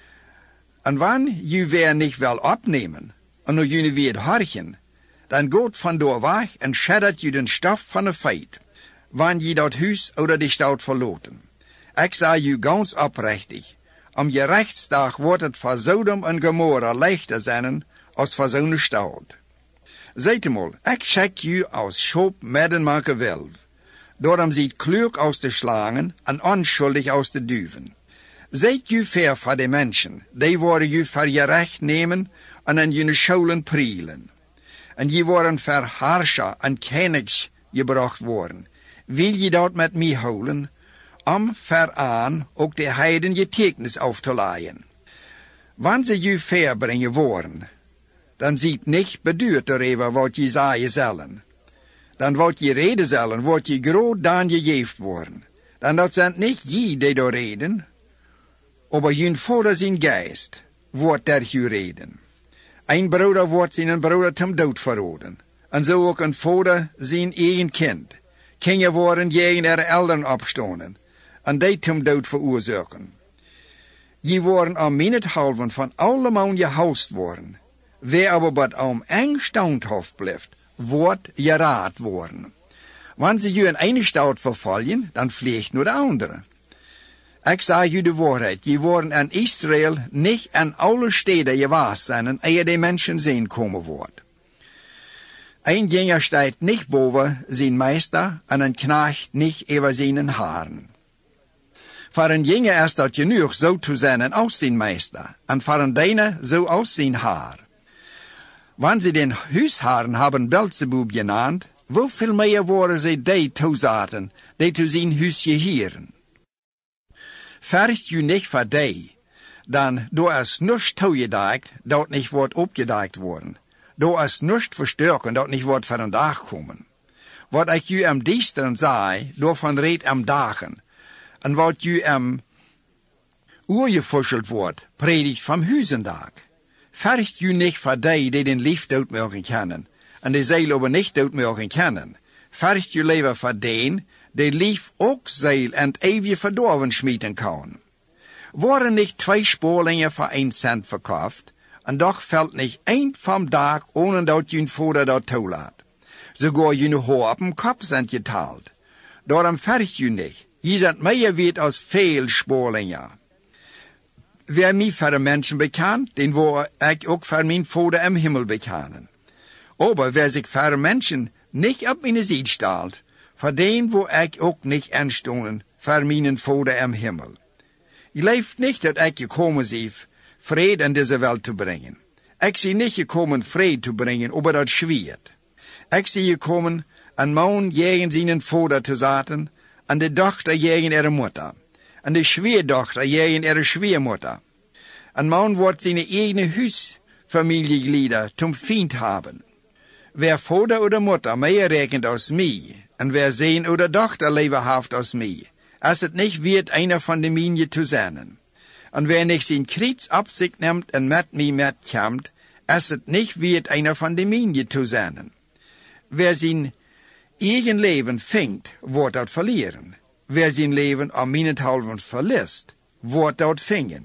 En wanneer je weer niet wil opnemen, en naar je weer harken, dan gaat vandoor weg en scheddert je den stof van de feit, wanneer je dat huis oder die stad verloten. Ik zeg je ganz oprechtig, om je rechtsdag wordt het voor Sodom en Gomorra leichter zijn als voor zo'n stad. Zijt mal, ik check je als schop midden maken wilf. Daarom ziet klug aus de slangen en onschuldig aus de duiven. Zijt je ver voor de mensen, die worden je voor je recht nemen en in je scholen prielen. En je worden voor harscher en kenigs gebracht worden. Wil je dat met mij houden, om vooraan ook de heiden je tekens af te leiden. Wanneer ze je verbrengen worden, dan ziet niet beduurd erover wat je zeggen zullen. Dan wat je reden zullen, wordt je groot dan gegeven worden. Dan dat zijn niet je die door reden, aber je vader zijn geest wordt der je reden. Een broeder wordt zijn broeder ten dood verraden, en zo ook een vader zijn eigen kind. Kinderen worden tegen er eltern opstonen, en die ten dood veroorzaken. Je worden om minethalven van allemaal gehoust worden. Wie aber wat om eng standhaft blijft, wordt geraad worden. Wanneer ze je in een stad vervolgen, dan vliegt nur de andere. Ik zeg je de waarheid, je worden in Israël niet in alle steden gewaast zijn en eer de mensen zien komen wordt. Een jenger staat niet boven zijn meester en een knecht niet over zijn haren. Voor een jenger is dat genoeg zo te zijn als zijn meester, en voor een deine zo als zijn haar. Wanneer ze den huisharen hebben Belzebub genaamd, hoeveel meer worden ze die toezaten, die te zijn huis gehieren. Vergt je niet voor die, dan door is niets toegedekt, dat niet wordt opgedekt worden. Door is niets versterken, dat niet wordt voor een dag komen. Wat ik je am diesteren zei, door van reed am dagen. En wat je am uurgefuscheld wordt, predigt van huizendag. Vergt je niet voor die die den lief doodmogen kennen, en die zeil aber niet doodmogen kennen. Vergt je leven voor den, die lief ook zeil en het eeuwige verdorven schmieden kan. Worden niet twee spoorlingen voor een cent verkauft, en doch fällt niet een van dag, ohne dat je vader dat toelaat. Sogar je hoor op een kop zijn getaald. Daarom vergt je niet. Je zijn meer weet als veel spoorlingen. Wer mij voor de mensen bekend, den wil ik ook voor mijn vader im Himmel bekennen. Aber wer zich voor de mensen niet op mijn ziet stelt, voor den wil ik ook niet aanstonen voor mijn vader im Himmel. Je leeft niet dat ik gekomen zie, vrede in deze wereld te brengen. Ik zie niet gekomen vrede te brengen, aber dat schwiert. Ik zie gekomen een man tegen zijn vader te zetten, en de dochter tegen ihre moeder. En de schweerdochter tegen ihre schweermoeder. Een man wordt zijn eigen huisfamilieglieder zum Feind haben. Wer vader oder moeder meer rekent als mij, en wer zijn oder dochter leven heeft als mij, als het niet wird einer van de mijne te zijn. En wer niet zijn kriets op zich neemt en met mij metkomt, als het niet wird einer van de mijne te zijn. Wer zijn eigen leven vindt, wordt dat verlieren. Wer zijn leven om minethalven verliest, wordt dat vingen.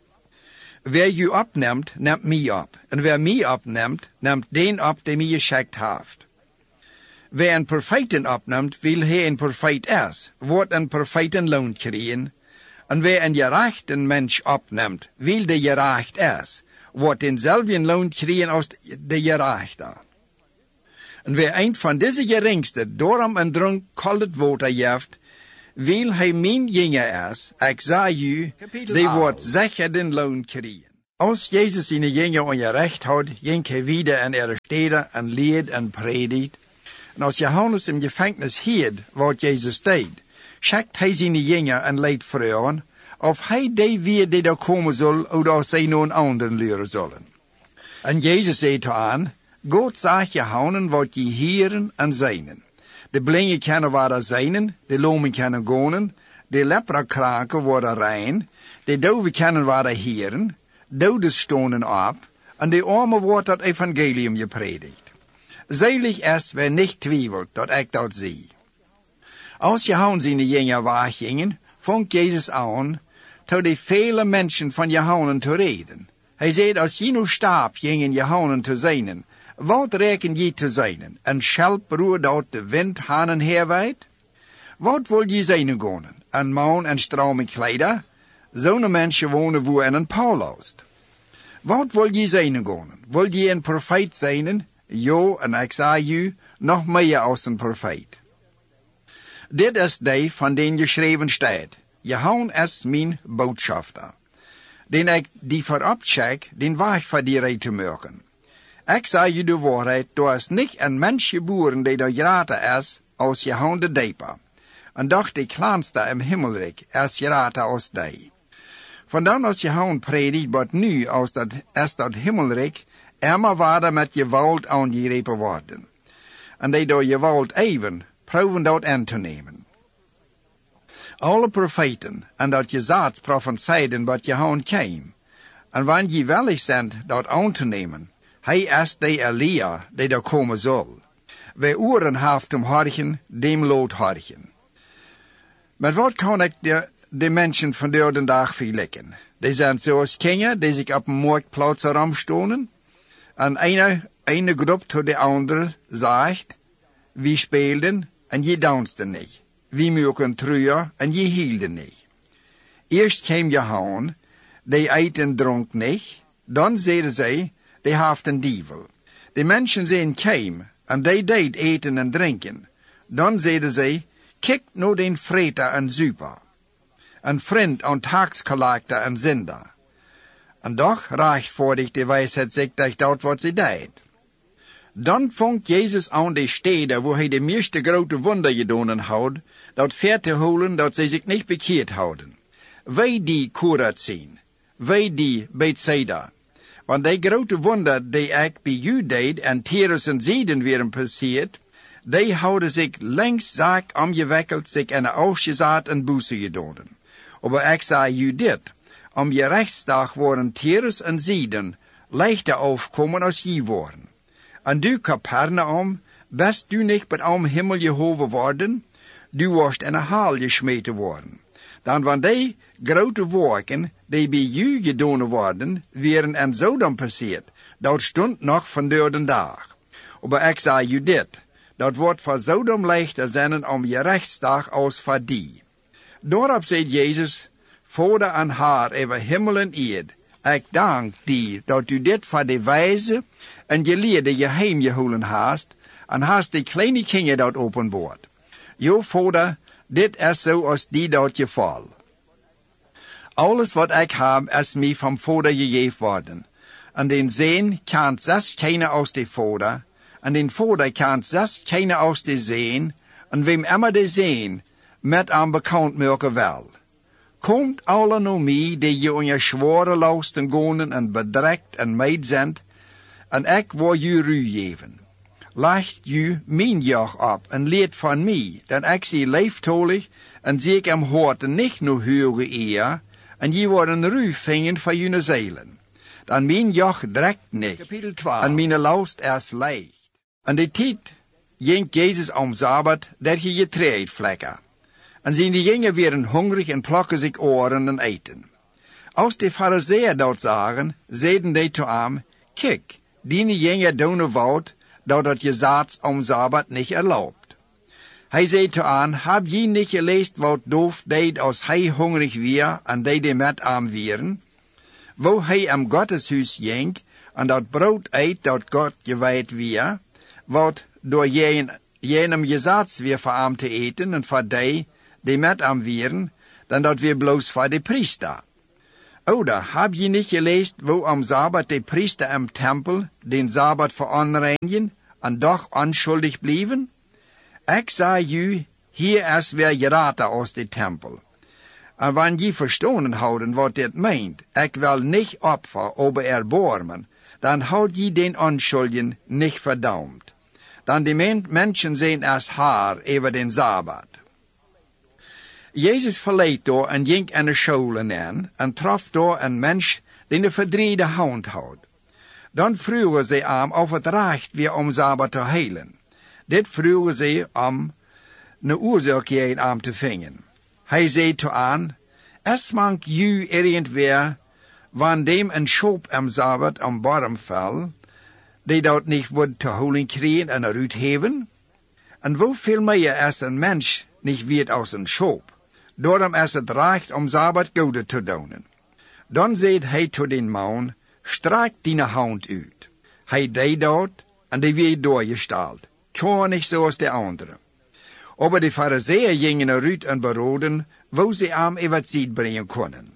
Wer je opneemt, neemt mij op. En wer mij opneemt, neemt den op die mij geschickt heeft. Wer een profeten opneemt, wil hij een profet is, wordt een profeten loon krijgen. En wer een gerechten mens opneemt, wil de gerecht is, wordt denzelfde loon krijgen als de gerechte. En wer een van deze geringste daarom een dronk koud water geeft, Wil hij mijn jinger is, ik zei u, die wordt zeker den loon krijgen. Als Jezus zijn jinger ongerecht had, ging hij wieder in ihre steden en leed en predigt. En als Johannes im gevangenis hield wat Jezus deed, schickt hij zijn jinger en leed vragen, of hij die weer die daar komen zal, of dat zij nog anderen leren zullen. En Jezus zei toe aan, God zegt Johannes wat je hieren en zijnen. De blingen kunnen worden zijnen, de lomen kunnen gonen, de leprakranken worden rein, de doven kunnen worden hieren, doden stonen op, en de armen wordt het evangelium gepredikt. Selig is, wer niet twijfelt, dat ik dat zie. Als Johannes zijn jinger weggingen, vangt Jezus aan, tot de vele mensen van Johannes te reden. Hij zei, als je nu starb, gingen Johannes te zijnen, wat reken je te zijnen? Een schelproer dat de wind haan en her waait? Wat wil je zijnen gonen? Een man en stroming kleider? Zo'n mensen wonen woe in een Paulus. Wat wil je zijnen gonen? Wil je een profeet zijnen? Jo, en ik zei u, nog meer als een profeet. Dit is die van den geschreven staat. Johannes is mijn boodschafter. Den ik die voorop check, den weg voor die rij te maken. Ik zei je de waarheid, er is niet een mens geboren die er groter is als Johannes de Doper. En doch de kleinste im himmelrijk is groter als die. Vandan als Johannes predikt, wordt nu als dat is dat himmelrijk immer waarder met geweld aangegrepen worden. En die door geweld even proeven dat aan te nemen. Alle profeten en dat gezaad profetieiden wat Johannes kwam. En wanneer je willig zijn dat aan te nemen, hij is de Elia die er komen zal. Wie oren heeft om horchen, dem lood horchen. Maar wat kan ik de, de mensen van de dag vergelijken? Die zijn zoals kinderen die zich op een marktplaats herumstonen. En eine, eine groep tot de andere zegt, wie speelden en je dansten niet. Wie mogen truien en je hielden niet. Eerst kwam Johannes, die eet en dronk niet. Dan zeiden zij, die heeft een dievel. De mensen zijn kwam en die deed eten en drinken. Dan zeiden zij, kijk naar den vreter en zuiper. Een vriend en taxcollector en zinder. En doch rechtvaardig de wijsheid zich dat dat wat ze deed. Dan vangt Jezus aan de steden waar hij de meeste grote wunder gedaan had, dat ver te holen dat ze zich niet bekeerd houden. Wij die Korazijn, wij die Bethsaida. Want die grote wunder die ik bij u deed en Tyrus en Sidon werden passiert, die houden zich langs zaak omgewikkeld, zich in de ausgezaad en boete gedaan. Maar ik zei u dit, om je rechtsdag worden Tyrus en Sidon leichter aufkomen als je worden. En du Capernaum, best du niet met am Himmel gehoven worden, du warst in een haal gesmeten worden. Dan van die grote werken, die bij u gedaan worden, wären en Sodom passiert, dat stond nog van de dag. Maar ik zei u dit, dat wordt voor Sodom leichter zijn om je rechtsdag als voor die. Daarop zei Jezus, Vader en haar over hemel en eerd, ik dank die dat u dit voor de wijze en geleerde geheim gehouden haast, en haast de kleine kinderen dat openbaart. Jo, Vader, dit is zo als die dat je val. Alles wat ik heb is mij van Vader gegeven worden. En den Zeen kan zelfs keiner aus de Vader, en den Vader kan zelfs keiner aus de Zeen, en wem immer de Zeen met aan bekend maken wil. Komt alle naar mij die je onder zware lasten gonen en bedrekt en meid zijn, en ik wil je ru geven. Legt je mijn joch op en leert van mij, dat ik zie leeftolig en zie ik hem hoort niet naar hoge eer, en je wordt een ru vingen van je zeilen. Dan mijn joch drekt niet, en mijn last is leicht. En de tijd ging Jezus om Sabbat, dat je je treed vlekken. En zijn die jongen weer hungrig en plakken zich oren en eten. Als de fariseer dat zagen, zeiden die te hem, kijk, die jongen doen wat, dat het je zaad om Sabbat niet erlaubt. Hij zei te aan, heb je niet gelezen wat doof deed als hij hungrig weer en die de met hem wieren? Wo hij am Gotteshuis ging en dat brood eet dat God gewijd weer, wat door jen, jenem gezaad weer voor hem te eten en voor die, die met am wieren, dan dat weer bloos voor de priester. Oder hab je niet geleest wo am Sabbat de priester im Tempel den Sabbat veronreinigen en doch onschuldig blieven? Ik zei u, hier is weer gerata aus de Tempel. En wanneer je verstonen houden wat dit meent, ik wil niet opfer over erbarmen, dan houd je den onschuldigen niet verdammt. Dan die men mensen zijn als haar over den Sabbat. Jezus verleed door en ging in de scholen in en trof door een mens die de verdriede hand houdt. Dan vroegen ze hem of het recht weer om Sabbat te heilen. Dit vroegen ze om een oorzaak aan te vingen. Hij zei toe aan, es mank u irgendwer, wanneer dem een schop am Sabbat am Baum fell, die dat niet wordt te holen krijgen en eruit heven? En hoeveel meer is een mens niet wird als een schop? Daarom is het recht om Sabbat goede te doen. Dan zei hij tot den man, strek die hand uit. Hij deed dat en die werd doorgestald. Kon niet zoals de anderen. Aber de Pharisäer gingen eruit en beroden, wo ze hem even ziet brengen konden.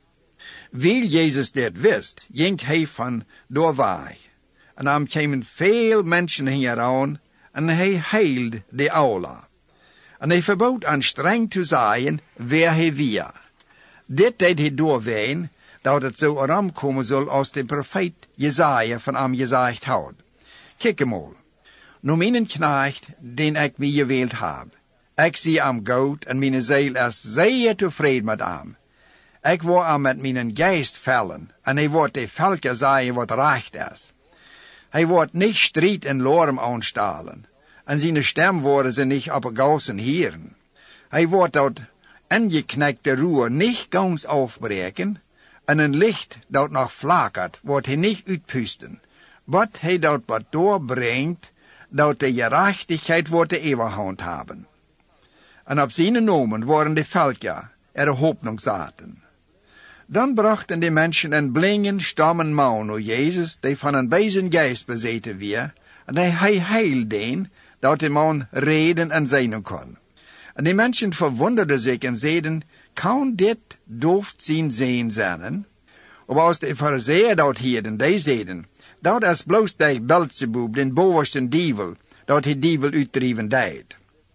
Weil Jezus dit wist, ging hij van doorwaai. En dan kwamen veel mensen hieraan en hij heilde de aula. En hij verbood aan streng te zeggen wer hij was. Dit deed hij doorween, dat het zo erom komen zal als de profeet Jesaja van hem gezegd had. Kijk eenmaal. Nu mijn knecht, den ik mij gewild heb. Ik zie hem goed en mijn ziel is zeer tevreden met hem. Ik wil hem met mijn geest vellen en hij wordt de volken zeggen wat recht is. Hij wordt niet strijd en lorm aanstalen. En zijn stem worden ze niet op gauzen hieren. Hij wordt dat ingeknekte roer niet gans afbreken, en een licht dat nog flakkert, wordt hij niet uitpusten. Wat hij dat wat doorbrengt, dat de gerechtigheid wordt de eeuwigheid hebben. En op zijn nomen worden de volken er hoopning zaten. Dan brachten de mensen een blingen stammen man naar Jezus, die van een bezen geest bezeten weer, en hij heilde den, dat de man reden en zijn kon. En de mensen verwonderden zich en zeiden, kan dit dooft zijn zijn zijn? Maar als de Phariseeën dat hielden, die zeiden, dat is bloos de Belzebub, den bovenste dievel, dat hij dievel uitdrijven deed.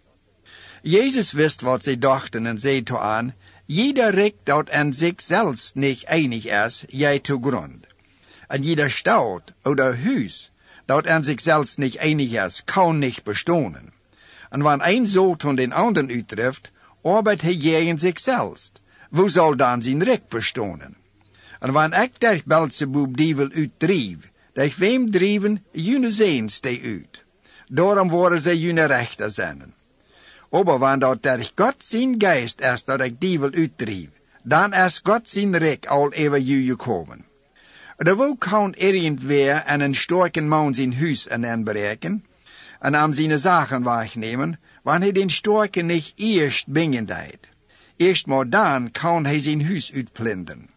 Jezus wist wat zij dachten en zei toe aan, jeder richt dat aan zichzelf niet einig is, jij te grond. En jeder stad oder huis, dat aan zichzelf niet einig is, kan niet bestonen. En wanneer een zoot van den anderen uittreft, arbeidt hij tegen zichzelf. Wo zal dan zijn recht bestonen? En wanneer ik der Belzebub dievel uitdrijf, der wem drijven, june zeens die uit. Daarom worden zij june rechter zijn. Aber wanneer dat der God zijn geest is dat ik dievel uitdrijf, dan is God zijn recht al even jullie komen. Er wo kan irgendwer en een sterken man zijn huis en bereiken, en aan zijn zaken wegnemen, wanneer hij den sterken niet eerst bingen deed. Eerst maar dan kan hij zijn huis uitplunderen.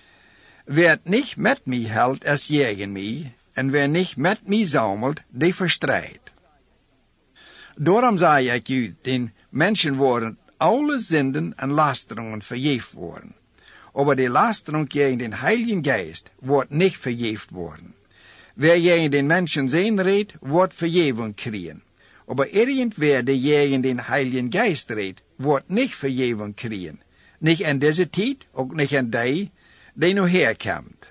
Wer niet met mij helpt, is tegen mij, en wer niet met mij zamelt, die verstrijdt. Daarom zei ik u, den mensen worden alle zinden en lasteringen vergeefd worden. Aber die lastering tegen den Heiligen Geist wordt niet vergeefd worden. Wer tegen den mensen zijn redt, wordt vergeving krijgen. Aber irgendwer die tegen den Heiligen Geist redt, wordt niet vergeving krijgen. Niet in deze tijd, ook niet in die, die nu herkomt.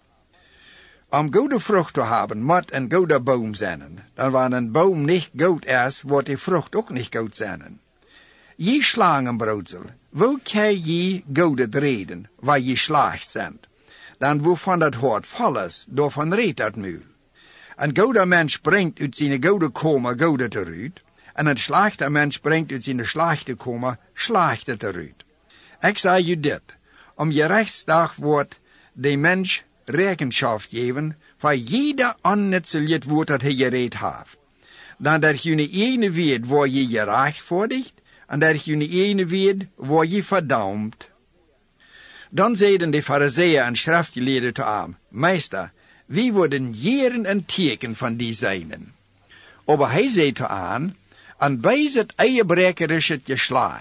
Om goede vrucht te hebben, moet een goede boom zijn. Dan wanneer een boom niet goed is, wordt die vrucht ook niet goed zijn. Je slangenbroedsel, wo kan je goede reden, waar je slaagt zijn? Dan waarvan dat hoort vol is, daarvan redt dat muil. Een goede mens brengt uit zijn goede koma goede eruit, en een slechte mens brengt uit zijn slechte koma slechte eruit. Ik zeg je dit, om je rechtsdag wordt de mens rekenschap geven voor jeder onnutselige woord dat hij gereed heeft. Dan dat je niet ene weet waar je je rechtvaardigt, en dat je niet ene weet waar je verdampt. Dan zeiden de Phariseeën en schriftgeleerden te hem, Meester, wie worden jaren een teken van die zijnen? Aber hij zei te aan, en bij het eierbreker is het geslaagd,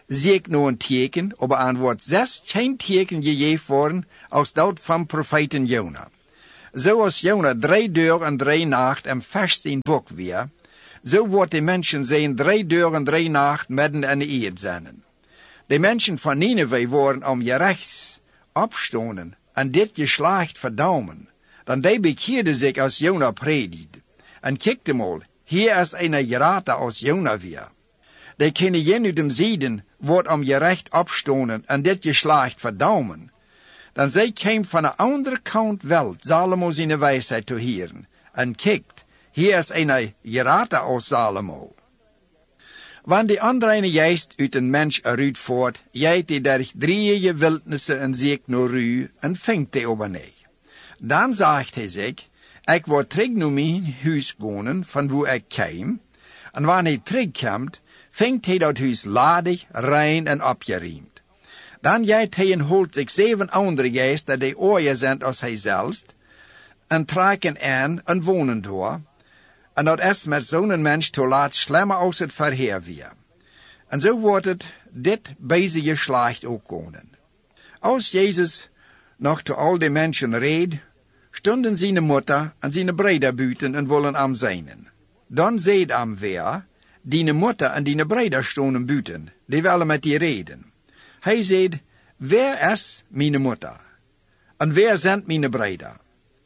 zie ik nog een teken, aber aan wordt zes geen teken gegeven worden als dat van profeten Jona. Zoals Jona drie dag en drie nacht en vast in bok weer, zo wordt de mensen zijn drie dag en drie nacht midden in de eerd zijn. De mensen van Nineveh worden om je rechts opstonen en dit geslacht verdaumen. Dan die bekeerde zich als Jona predikt. En kijk mal, hier is een gerate als Jona weer. Die kunnen jen uit dem Zieden wordt om je recht opstonen en dit geslacht verdaumen. Dan zij kwam van de andere kant welt Salomo zijn wijsheid te horen. En kijkt, hier is een gerate als Salomo. Wanneer de andere geest uit een mens eruit voort, jijt hij der drieën wildnissen en ziek naar u en vangt hij over neer. Dan zegt hij zich, ik word terug naar mijn huis gaan, van waar ik kwam. En wanneer hij terugkomt, vangt hij dat huis ladig, rein en opgeruimd. Dan jijt hij en holt zich zeven andere geesten die ooier zijn als hij zelfs, en trekken aan en wonen door. En dat is met zo'n mens te laat slimmer als het verheer weer. En zo wordt het dit deze geslacht ook komen. Als Jezus nog te al de mensen reed, stonden zijn moeder en zijn breder buiten en willen am zijnen. Dan zeid am weer, die moeder en die breder stonden buiten, die willen met die reden. Hij zeid, wer is mijn moeder? En wer zijn mijn breder?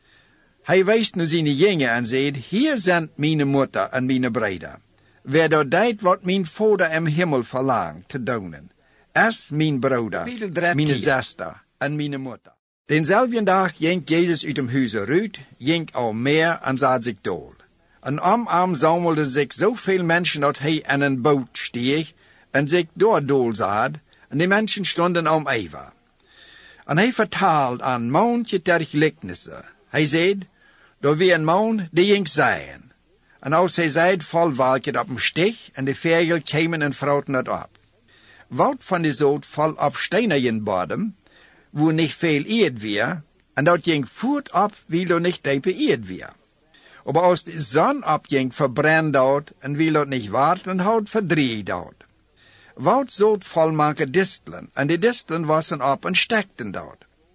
Hij wijst nu zijn jongen en zeid, hier zijn mijn moeder en mijn breder. Wer dat deed wat mijn vader im himmel verlangt te doen, is mijn broeder, mijn zuster en mijn moeder. Denzelfde dag ging Jezus uit hem huis eruit, ging al meer en zat zich dood. En om hem zammelden zich zoveel mensen dat hij in een boot steeg en zich door dool zat, en de mensen stonden om even. En hij vertaald aan maandje ter gelijkenissen. Hij zei, door wie een man die ging zijn. En als hij zei, vol walkje op een stich, en de vogel kwamen en vrouten het op. Wat van de zoot vol op stenen bodem, wo niet veel eerd weer, en dat ging voort op, wil dat niet diepe eerd weer. Maar als de zon opging, verbrennt dat, en wil dat niet warten, houdt verdrieht dat. Wat zoot vol maken distelen, en de distelen wassen op en stekten dat.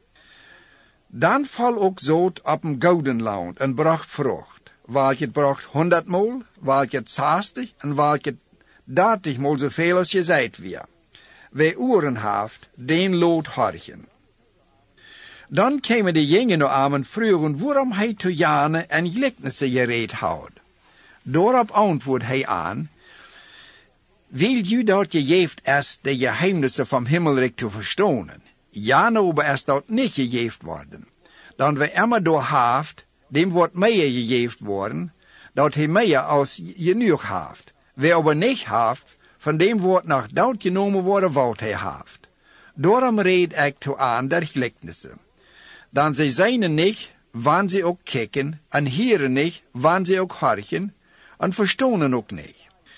Dan val ook zoot op een gouden land en bracht vrucht. Welke het bracht honderdmaal, welke het zestig en welke het dertigmaal zoveel als je zijt weer. Wie oren heeft, den lood harchen. Dan kwamen de jongen naar hem en vroegen waarom hij te jane en gelijkenissen gereed houdt. Daarop antwoordt hij aan, wil je dat je geeft is de geheimnissen van himmelrijk te verstonen? Ja, aber is dat niet gegeven worden. Dan we immer door haft, dem wordt meer gegeven worden, dat hij meer als je nu haft. Wie aber niet haft, van dem wordt nog dat genomen worden wat hij haft. Daarom reed ik toe aan der gelijkenissen. Dan zij zijn niet, wanneer ze ook kijken, en hieren niet, wanneer ze ook horchen, en verstonen ook niet.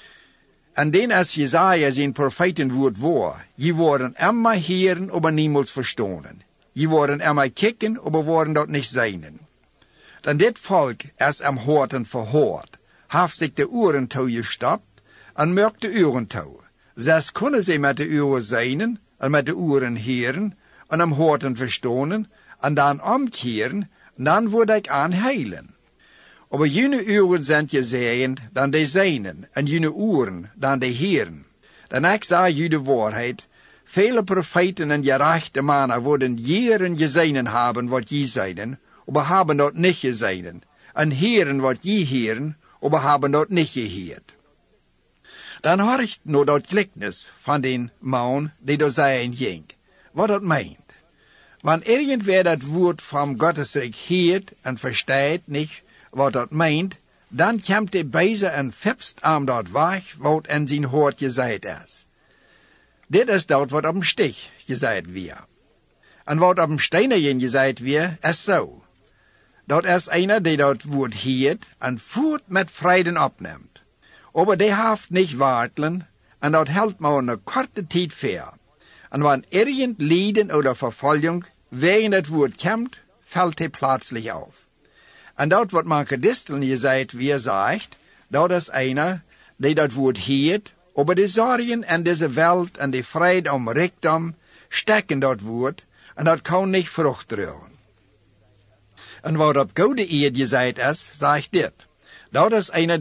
En den als Jesaja zijn profetenwoord waar, je worden immer hieren, aber niemals verstonen. Je worden immer kijken, aber worden dat niet zijn. Dan dit volk is am horten verhoord, heeft zich de oren toe gestopt, en merkt de oren toe. Zes kunnen ze met de oren zijn, en met de oren hieren, en am horten verstonen, en dan omkeren, dan word ik aan heilen. Aber jene oren zijn gezegend dan de zijnen, en jene oren dan de heren. Dan ik zeg je de waarheid, vele profeten en gerechte mannen worden jaren gezegend hebben wat je zeiden, aber hebben dat niet gezegend, en heren wat je heren, aber hebben dat niet geheerd. Dan hoor ik nog dat gelijkenis van den man die door zijn ging, wat dat meent. Wanneer irgendwer dat woord van Gottesrijk heert en verstaat niet wat dat meent, dan komt hij bezig en fipst aan dat weg wat in zijn hoort gezegd is. Dit is dat wat op een stich gezegd weer. En wat op een stenen gezegd weer, is zo. Dat is einer die dat woord heert en voert met vreden opneemt. Aber die heeft niet wartelen en dat houdt maar een korte tijd ver. En wanneer irgend lijden oder vervolging wegen het woord komt, valt hij plötzlich auf. En dat wat Marke Disteln gezegd weer zegt, dat is einer die dat woord heert, Aber die Sorgen en deze Welt en die Freude om Reichtum stecken dat woord en dat kan niet vrucht dragen. En wat op Goede Eed gezegd is, zeg ik dit. Dat is een